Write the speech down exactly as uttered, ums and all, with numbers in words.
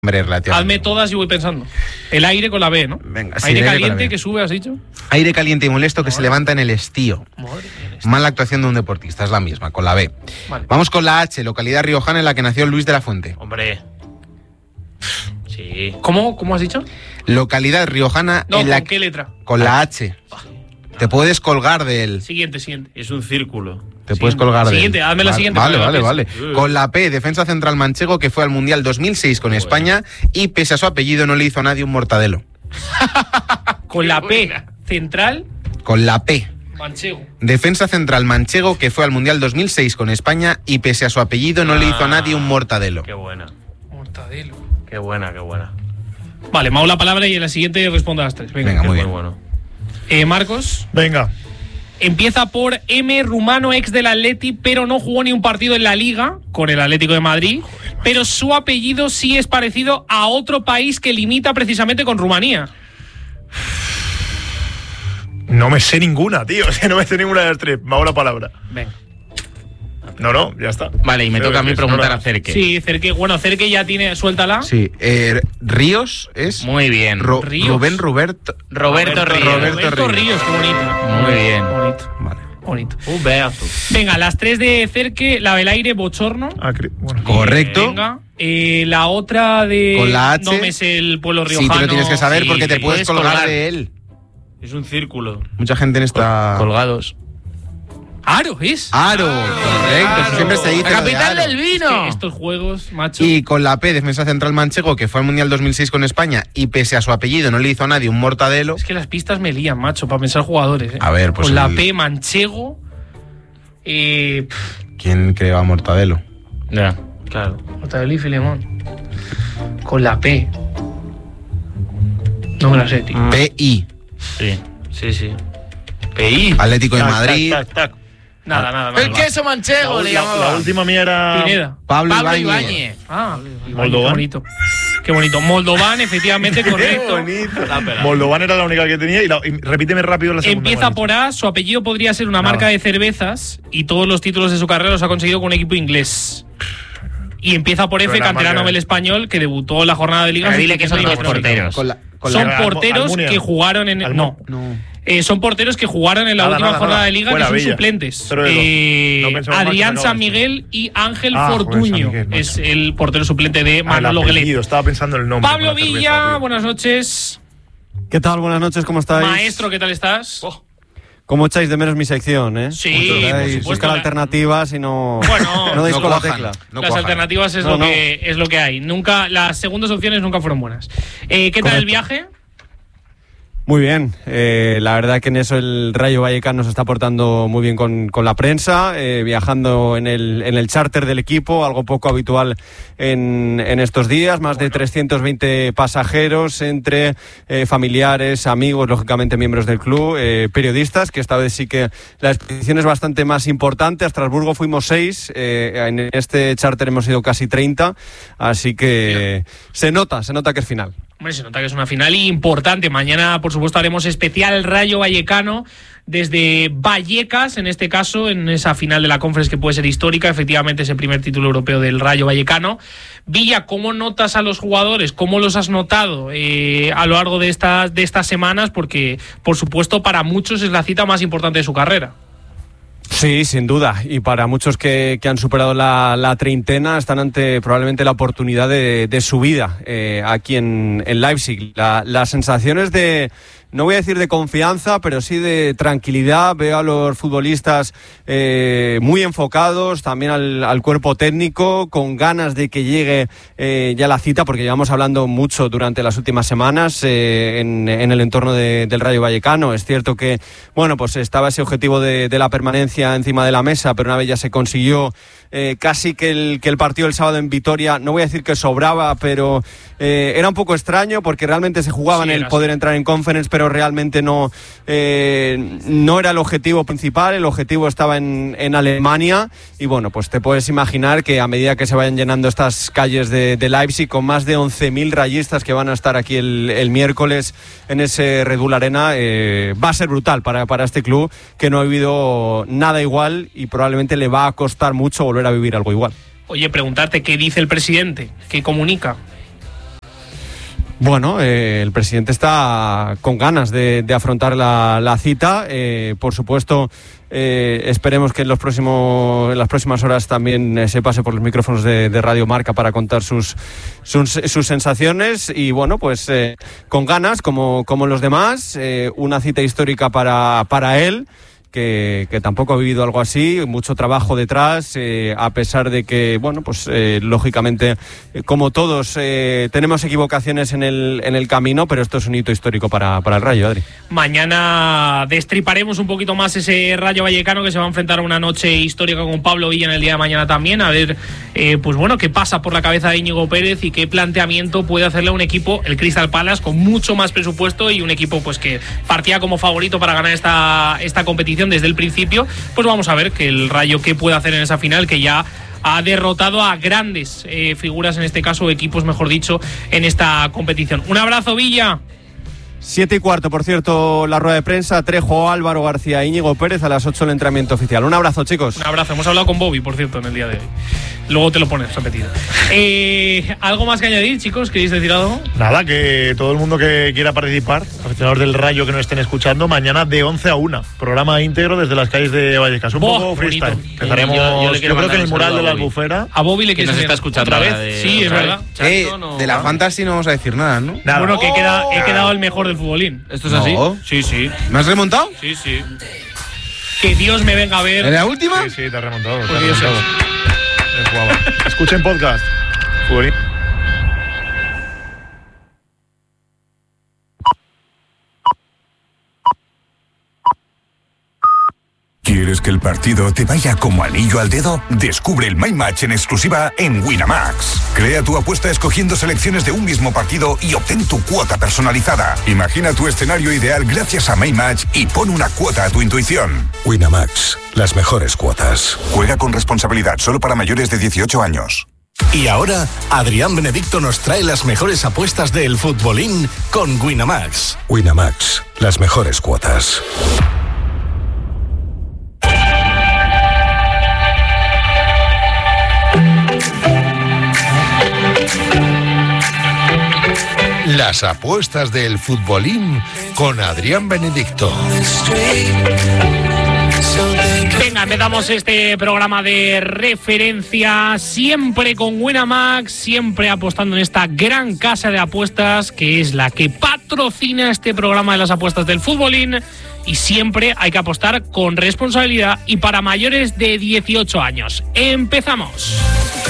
Hombre, relativamente. Hazme todas y voy pensando. El aire con la B, ¿no? Venga, sí, aire aire caliente que sube, ¿has dicho? Aire caliente y molesto que Madre. se levanta en el estío. Madre mía. Mala actuación de un deportista, es la misma, con la B. Vale. Vamos con la H, localidad riojana en la que nació Luis de la Fuente. Hombre. Sí. ¿Cómo? ¿Cómo has dicho? Localidad riojana No, en ¿con la qué letra? con la H. Te puedes colgar de él. Siguiente, siguiente. Es un círculo. Te puedes colgar de él. Siguiente, hazme la Vale, siguiente Vale, para vale, que vale. piense. Con la P, defensa central manchego que fue al Mundial dos mil seis con España y pese a su apellido no le hizo a nadie un mortadelo. Con la P, central, Con la P. manchego. Defensa central manchego que fue al Mundial dos mil seis con España y pese a su apellido no le hizo a nadie un mortadelo. Qué buena. Mortadelo. Qué buena, qué buena. Vale, me hago la palabra y en la siguiente respondo a las tres. Venga. Venga, Qué muy bien. bueno. Eh, Marcos. Venga. Empieza por M, rumano, ex del Atleti, pero no jugó ni un partido en la Liga con el Atlético de Madrid. Pero su apellido sí es parecido a otro país que limita precisamente con Rumanía. No me sé ninguna, tío. O sea, no me sé ninguna de las tres. Me hago la palabra. Venga. No, no, ya está. Vale, y me Pero toca a mí es- preguntar no, a Cerque. Sí, Cerque, bueno, Cerque ya tiene, suéltala. Sí, eh, Ríos es Muy bien. Ro- Ríos. Rubén Roberto. Roberto Roberto Ríos. Roberto Roberto Ríos. Ríos, qué bonito. Muy bien. Bonito, Vale. bonito. Un beazo. Venga, las tres de Cerque, la del aire, bochorno. Ah, cre- bueno. Correcto. Venga. Eh, la otra de. Con la H. No me sé el pueblo riojano. Sí, te lo tienes que saber sí, porque te te puedes puedes colgar, colgar. de él. Es un círculo. Mucha gente en esta... Colgados. Aro, ¿es? Aro, correcto, eso Aro. siempre se dice. La lo de capital Aro. del Es vino. que estos juegos, macho. Y con la P, defensa central manchego, que fue al Mundial dos mil seis con España y pese a su apellido no le hizo a nadie un mortadelo. Es que las pistas me lían, macho, para pensar jugadores. ¿eh? A ver, pues Con la el- P, manchego. Eh. ¿Quién creaba mortadelo? Ya. Claro. Mortadelo y Filemón. Con la P. No me la sé, tío. P I, Sí. Sí, sí. P I. Atlético de Tac, Madrid, tac, tac, tac. Nada, nada, nada. El queso manchego La, le la- llamaba. la última mía era. Pineda. Pablo, Pablo Ibáñez. Ibáñez. Ah, Moldovan. Qué bonito. Qué bonito. Moldovan, efectivamente, correcto. La pela. Moldovan era la única que tenía. Y, la- y repíteme rápido la segunda. Empieza ¿cuál por A, su apellido podría ser una Nada. marca de cervezas y todos los títulos de su carrera los ha conseguido con un equipo inglés. Y empieza por F, Pero la canterano marca- del español, que debutó en la jornada de liga. Pero dile que son dos porteros. Con la, con Son la- Almu- porteros Almunia. que jugaron en... Almu- No. No. Eh, son porteros que jugaron en la Nada, última nada, jornada nada. de liga, Fuera, que son Villa. suplentes. Cero de dos. Eh, No pensaba más Adrián que San no, Miguel y Ángel Ah, joder, Fortuño San Miguel, macho. es el portero suplente de Ah, el Manolo Guelet. apellido, estaba pensando en el nombre. Pablo con la cerveza, Villa, tío. buenas noches. ¿Qué tal? Buenas noches, ¿cómo estáis? Maestro, ¿qué tal estás? ¿Cómo echáis de menos mi sección, eh? Sí, Mucho por dais supuesto. buscar alternativas y no, Bueno, no dais no con la cuajan. tecla. No las cuajan. alternativas es, No, lo no. Que, es lo que hay. Nunca, las segundas opciones nunca fueron buenas. Eh, ¿Qué tal Correcto. el viaje? Muy bien, eh, la verdad que en eso el Rayo Vallecano se está portando muy bien con, con la prensa, eh, viajando en el, en el charter del equipo, algo poco habitual en, en estos días, más de trescientos veinte pasajeros entre eh, familiares, amigos, lógicamente miembros del club, eh, periodistas, que esta vez sí que la expedición es bastante más importante. A Estrasburgo fuimos seis, eh, en este charter hemos ido casi treinta, así que se nota, se nota que es final. Hombre, se nota que es una final importante. Mañana, por supuesto, haremos especial Rayo Vallecano desde Vallecas, en este caso, en esa final de la Conference que puede ser histórica. Efectivamente, es el primer título europeo del Rayo Vallecano. Villa, ¿cómo notas a los jugadores? ¿Cómo los has notado eh, a lo largo de estas, de estas semanas? Porque, por supuesto, para muchos es la cita más importante de su carrera. Sí, sin duda. Y para muchos que, que han superado la, la treintena están ante probablemente la oportunidad de, de su vida eh, aquí en, en Leipzig. La, las sensaciones de, no voy a decir de confianza, pero sí de tranquilidad. Veo a los futbolistas eh, muy enfocados, también al, al cuerpo técnico, con ganas de que llegue eh, ya la cita, porque llevamos hablando mucho durante las últimas semanas eh, en, en el entorno de, del Rayo Vallecano. Es cierto que, bueno, pues estaba ese objetivo de, de la permanencia encima de la mesa, pero una vez ya se consiguió, eh, casi que el, que el partido del sábado en Vitoria, no voy a decir que sobraba, pero eh, era un poco extraño porque realmente se jugaba Sí, en el era poder entrar en Conference, pero realmente no, eh, no era el objetivo principal. El objetivo estaba en, en Alemania y bueno, pues te puedes imaginar que a medida que se vayan llenando estas calles de, de Leipzig con más de once mil rayistas que van a estar aquí el, el miércoles en ese Red Bull Arena, eh, va a ser brutal para, para este club que no ha vivido nada igual y probablemente le va a costar mucho volver a vivir algo igual. Oye, preguntarte qué dice el presidente, qué comunica. Bueno, eh, el presidente está con ganas de, de afrontar la, la cita. Eh, por supuesto, eh, esperemos que en, los próximos, en las próximas horas también eh, se pase por los micrófonos de, de Radio Marca para contar sus, sus, sus sensaciones. Y bueno, pues eh, con ganas, como, como los demás, eh, una cita histórica para, para él. Que, que tampoco ha vivido algo así, mucho trabajo detrás, eh, a pesar de que, bueno, pues eh, lógicamente, eh, como todos, eh, tenemos equivocaciones en el, en el camino, pero esto es un hito histórico para, para el Rayo, Adri. Mañana destriparemos un poquito más ese Rayo Vallecano que se va a enfrentar a una noche histórica con Pablo Villa en el día de mañana también, a ver, eh, pues bueno, qué pasa por la cabeza de Íñigo Pérez y qué planteamiento puede hacerle a un equipo, el Crystal Palace, con mucho más presupuesto y un equipo pues que partía como favorito para ganar esta, esta competición desde el principio. Pues vamos a ver que el Rayo qué puede hacer en esa final, que ya ha derrotado a grandes eh, figuras, en este caso equipos, mejor dicho, en esta competición. Un abrazo, Villa. Siete y cuarto, por cierto, la rueda de prensa. Trejo, Álvaro García, Íñigo Pérez, a las ocho el entrenamiento oficial. Un abrazo, chicos. Un abrazo. Hemos hablado con Bobby, por cierto, en el día de hoy. Luego te lo pones repetido. Eh, ¿Algo más que añadir, chicos? ¿Queréis decir algo? Nada, que todo el mundo que quiera participar, aficionados del Rayo que nos estén escuchando, mañana de once a una, programa íntegro desde las calles de Vallecas. Un Boh, poco freestyle. bonito. Empezaremos, Yo- yo yo, le quiero creo que en mandar el un mural saludo de a la Bobby. albufera. A Bobby le Que quieres nos está enseñar. escuchando ¿Otra ahora vez? de- Sí, es otra vez. verdad. Eh, Chato, no- de la ¿no? Fantasy no vamos a decir nada, ¿no? Nada. Bueno, que he quedado, he Oh. quedado el mejor del futbolín. ¿Esto es No. así? Sí, sí. ¿Me has remontado? Sí, sí. Que Dios me venga a ver. ¿En la última? Sí, sí, te has remontado. Te has Pues Dios remontado. Es guapa. Escuchen podcast. Futbolín. ¿Quieres que el partido te vaya como anillo al dedo? Descubre el My Match en exclusiva en Winamax. Crea tu apuesta escogiendo selecciones de un mismo partido y obtén tu cuota personalizada. Imagina tu escenario ideal gracias a My Match y pon una cuota a tu intuición. Winamax, las mejores cuotas. Juega con responsabilidad solo para mayores de dieciocho años. Y ahora, Adrián Benedicto nos trae las mejores apuestas del futbolín con Winamax. Winamax, las mejores cuotas. Las apuestas del futbolín con Adrián Benedicto. Venga, empezamos este programa de referencia, siempre con Winamax, siempre apostando en esta gran casa de apuestas que es la que patrocina este programa de las apuestas del futbolín, y siempre hay que apostar con responsabilidad y para mayores de dieciocho años. ¡Empezamos!